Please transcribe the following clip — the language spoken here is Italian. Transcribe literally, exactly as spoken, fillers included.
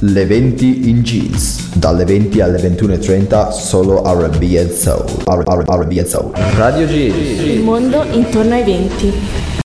Le venti in jeans. Dalle venti alle ventuno e trenta solo R and B and Soul. R and B and Soul. Radio G. Il mondo intorno ai venti.